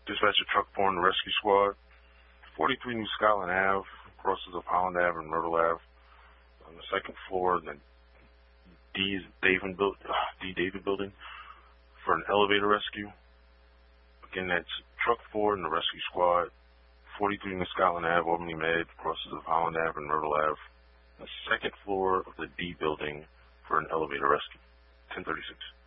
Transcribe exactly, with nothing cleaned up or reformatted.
Dispatcher Truck four and the Rescue Squad. forty-three New Scotland Avenue, crosses of Holland Avenue and Myrtle Avenue. On the second floor, the D. David, build, uh, D. David building for an elevator rescue. Again, that's Truck four and the Rescue Squad. forty-three New Scotland Avenue, Albany Med, crosses of Holland Avenue and Myrtle Avenue. The second floor of the D building for an elevator rescue. ten thirty-six.